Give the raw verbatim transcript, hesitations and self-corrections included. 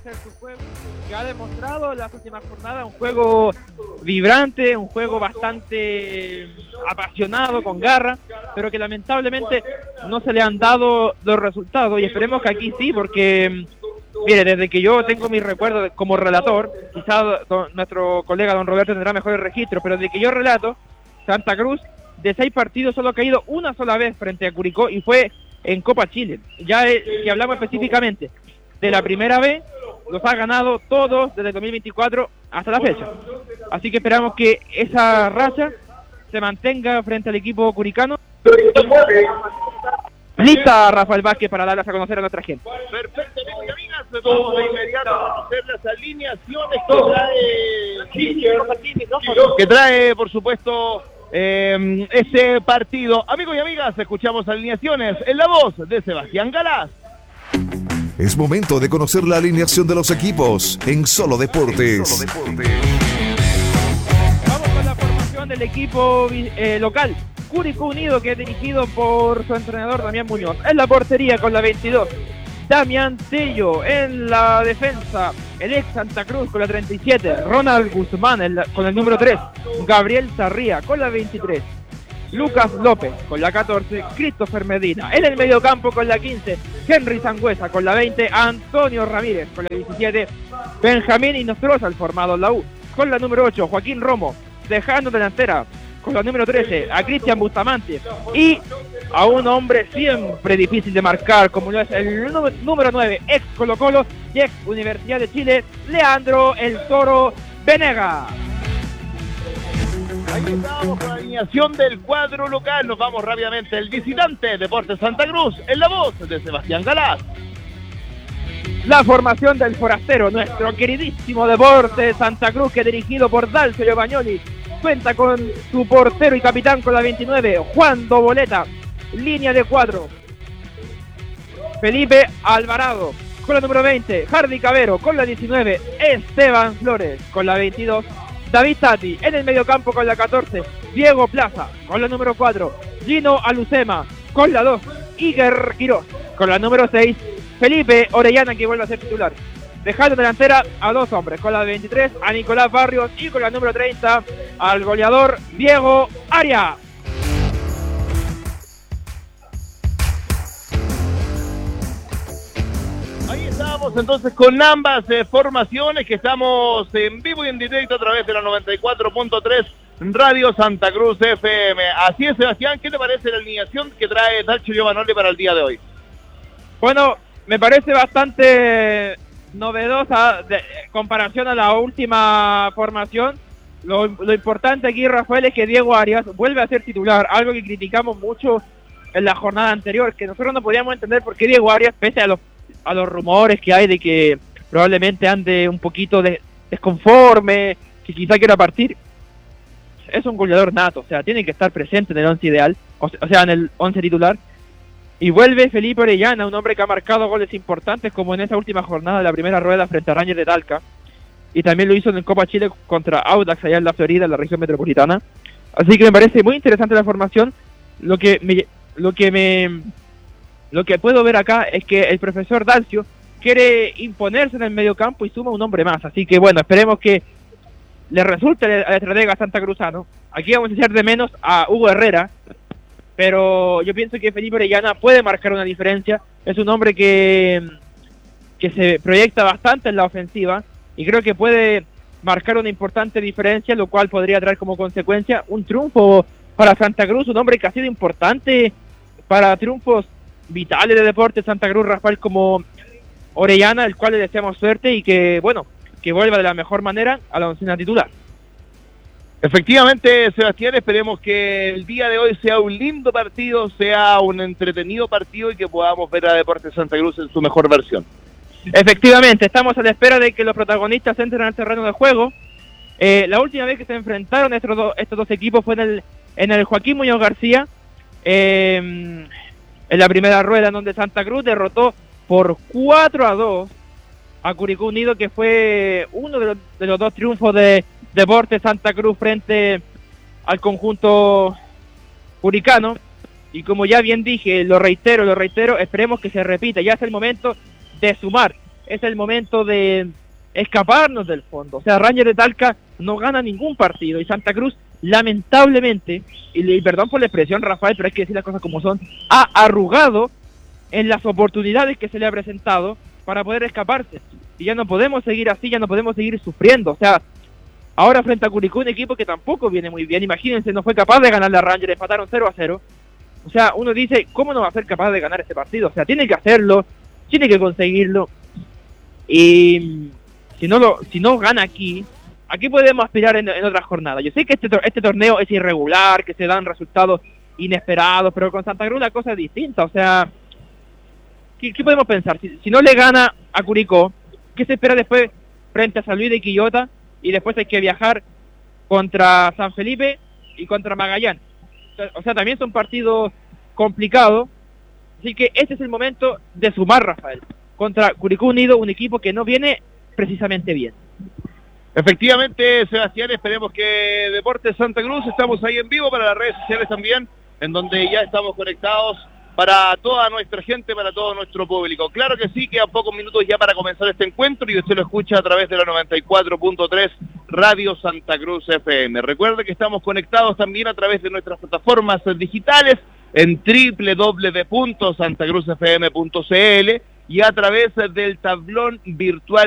hacer su juego, que ha demostrado en las últimas jornadas un juego vibrante, un juego bastante apasionado, con garra, pero que lamentablemente no se le han dado los resultados, y esperemos que aquí sí, porque mire, desde que yo tengo mis recuerdos como relator, quizás nuestro colega don Roberto tendrá mejores registros, pero desde que yo relato, Santa Cruz de seis partidos solo ha caído una sola vez frente a Curicó, y fue en Copa Chile. Ya eh, si hablamos específicamente de la primera vez, los ha ganado todos desde el dos mil veinticuatro hasta la fecha. Así que esperamos que esa racha se mantenga frente al equipo curicano. Lista Rafael Vázquez para darlas a conocer a nuestra gente. Perfecto, amigos y amigas, vamos de inmediato a conocer las alineaciones que trae, que trae por supuesto, eh, este partido. Amigos y amigas, escuchamos alineaciones en la voz de Sebastián Galás. Es momento de conocer la alineación de los equipos en Solo Deportes. En Solo Deportes. Vamos con la formación del equipo eh, local. Curicó Unido, que es dirigido por su entrenador Damián Muñoz. En la portería con la veintidós, Damián Tello. En la defensa, el ex Santa Cruz con la treinta y siete, Ronald Guzmán el, con el número tres, Gabriel Sarría con la veintitrés, Lucas López con la catorce, Christopher Medina. En el mediocampo con la quince, Henry Sangüesa con la veinte, Antonio Ramírez con la diecisiete, Benjamín Inostroza, el formado en la U, con la número ocho, Joaquín Romo, dejando delantera con la número trece a Cristian Bustamante, y a un hombre siempre difícil de marcar, como lo es el número nueve, ex Colo Colo y ex Universidad de Chile, Leandro el Toro Venega. Ahí estamos con la alineación del cuadro local. Nos vamos rápidamente. El visitante, Deportes Santa Cruz, en la voz de Sebastián Galás. La formación del forastero, nuestro queridísimo Deportes Santa Cruz, que dirigido por Dalcio Giovagnoli, cuenta con su portero y capitán con la veintinueve, Juan Doboleta. Línea de cuatro, Felipe Alvarado con la número veinte, Hardy Cabero con la diecinueve, Esteban Flores con la veintidós, David Tati. En el mediocampo con la catorce, Diego Plaza con la número cuatro, Gino Alucema con la dos, Iker Quiroz con la número seis, Felipe Orellana, que vuelve a ser titular. Dejando delantera a dos hombres, con la veintitrés a Nicolás Barrios y con la número treinta al goleador Diego Arias. Ahí estamos entonces con ambas eh, formaciones, que estamos en vivo y en directo a través de la noventa y cuatro punto tres Radio Santa Cruz F M. Así es, Sebastián, ¿qué te parece la alineación que trae Dalcio Giovagnoli para el día de hoy? Bueno, me parece bastante novedosa de, en comparación a la última formación. Lo, lo importante aquí, Rafael, es que Diego Arias vuelve a ser titular, algo que criticamos mucho en la jornada anterior, que nosotros no podíamos entender por qué Diego Arias, pese a los, a los rumores que hay de que probablemente ande un poquito de, desconforme, que quizá quiera partir, es un goleador nato, o sea, tiene que estar presente en el once ideal, o, o sea, en el once titular. Y vuelve Felipe Orellana, un hombre que ha marcado goles importantes, como en esa última jornada de la primera rueda frente a Rangers de Talca. Y también lo hizo en el Copa Chile contra Audax, allá en la Florida, en la región metropolitana. Así que me parece muy interesante la formación. Lo que me, lo que me, lo que puedo ver acá es que el profesor Dalcio quiere imponerse en el mediocampo y suma un hombre más. Así que bueno, esperemos que le resulte a la estratega santacruzano. Aquí vamos a echar de menos a Hugo Herrera, pero yo pienso que Felipe Orellana puede marcar una diferencia. Es un hombre que, que se proyecta bastante en la ofensiva y creo que puede marcar una importante diferencia, lo cual podría traer como consecuencia un triunfo para Santa Cruz, un hombre que ha sido importante para triunfos vitales de Deportes Santa Cruz, Rafael, como Orellana, el cual le deseamos suerte y que, bueno, que vuelva de la mejor manera a la oncena titular. Efectivamente, Sebastián, esperemos que el día de hoy sea un lindo partido, sea un entretenido partido y que podamos ver a Deportes Santa Cruz en su mejor versión. Efectivamente, estamos a la espera de que los protagonistas entren al terreno de juego. Eh, la última vez que se enfrentaron estos, do, estos dos equipos fue en el, en el Joaquín Muñoz García, eh, en la primera rueda, en donde Santa Cruz derrotó por cuatro a dos a Curicó Unido, que fue uno de los, de los dos triunfos de Deportes Santa Cruz frente al conjunto curicano. Y como ya bien dije, lo reitero, lo reitero, esperemos que se repita. Ya es el momento de sumar, es el momento de escaparnos del fondo. O sea, Rangers de Talca no gana ningún partido y Santa Cruz, lamentablemente, y, y perdón por la expresión, Rafael, pero hay que decir las cosas como son, ha arrugado en las oportunidades que se le ha presentado para poder escaparse. Y ya no podemos seguir así, ya no podemos seguir sufriendo. O sea, ahora frente a Curicó, un equipo que tampoco viene muy bien, imagínense, no fue capaz de ganar la Rangers, empataron cero a cero. O sea, uno dice, ¿cómo no va a ser capaz de ganar este partido? O sea, tiene que hacerlo, tiene que conseguirlo. Y si no lo, si no gana aquí, aquí podemos aspirar en, en otras jornadas. Yo sé que este, este torneo es irregular, que se dan resultados inesperados, pero con Santa Cruz la cosa es distinta. O sea, ¿qué, qué podemos pensar? Si, si no le gana a Curicó, ¿qué se espera después frente a San Luis de Quillota? Y después hay que viajar contra San Felipe y contra Magallanes. O sea, o sea, también son partidos complicados. Así que este es el momento de sumar, Rafael, contra Curicó Unido, un equipo que no viene precisamente bien. Efectivamente, Sebastián, esperemos que Deportes Santa Cruz, estamos ahí en vivo para las redes sociales también, en donde ya estamos conectados para toda nuestra gente, para todo nuestro público. Claro que sí, quedan pocos minutos ya para comenzar este encuentro y usted lo escucha a través de la noventa y cuatro punto tres Radio Santa Cruz F M. Recuerde que estamos conectados también a través de nuestras plataformas digitales en doble u doble u doble u punto santa cruz f m punto c l y a través del tablón virtual